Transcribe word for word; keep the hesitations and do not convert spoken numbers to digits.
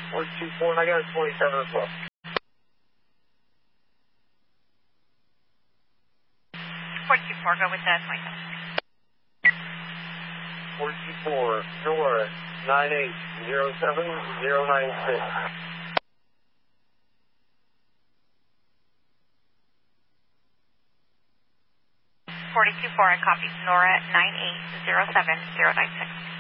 four two four, and I got a twenty-seven as well. four two four, go with the twenty-seven. four two four, Nora, nine eight zero seven zero nine six. four two four, I copy. Nora, nine eight zero seven zero nine six.